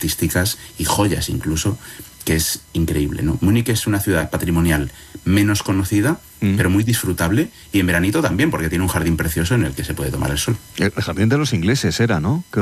artísticas y joyas incluso, que es increíble, ¿no? Múnich es una ciudad patrimonial menos conocida, pero muy disfrutable, y en veranito también, porque tiene un jardín precioso en el que se puede tomar el sol. El jardín de los ingleses era, ¿no?